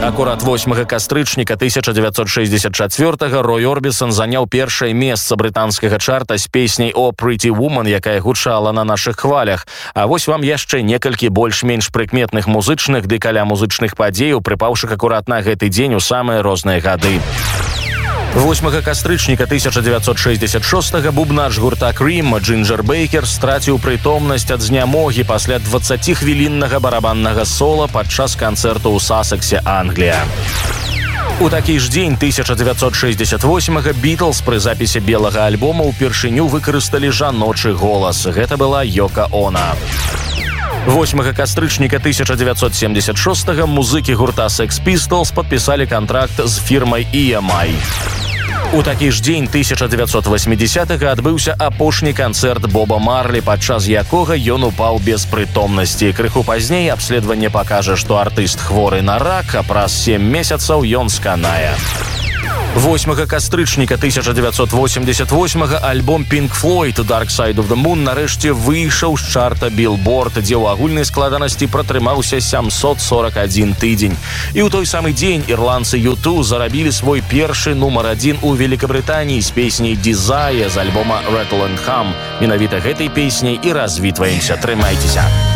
Акурат 8 кастрычніка 1964-го Рой Орбісон заняў першае месца брытанскага чарта з песняй «О Pretty Woman», якая гучала на нашых хвалях. А вось вам яшчэ некалькі больш-менш прыкметных музычных ды каля музычных падзеяў, прыпаўшых акурат на гэты дзень у самыя розныя гады. 8 кастрычніка 1966-го бубнач гурта Cream Джинджер Бейкер страціў прытомнасць ад знямогі пасля 20-хвіліннага барабаннага сола падчас канцэрту ў Сасексе, Англія. У такі ж дзень 1968-го Бітлз пры запісе белага альбома ўпершыню выкарысталі жаночы голас. Гэта была Йока Оно. 8 кастрычніка 1976-го музыкі гурта Sex Pistols падпісалі кантракт з фірмай EMI. У такі ж дзень 1980-го адбыўся апошні канцэрт Боба Марлі, падчас якога ён упаў без прытомнасці. Крыху пазней абследаванне пакажа, што артыст хворы на рак, а праз 7 месяцаў ён сканае. 8 кастрычніка 1988-го альбом Pink Floyd «Dark Side of the Moon» нарэшце выйшаў з чарта Billboard, дзе ў агульнай складанасці пратрымаўся 741 тыдзень. І ў той самы дзень ірландцы U2 зарабілі свой першы нумар 1 у Великабрытаніі з песняй «Desire» з альбома «Rattle and Hum». Менавіта гэтай песняй і развітваемся. Трымайцеся!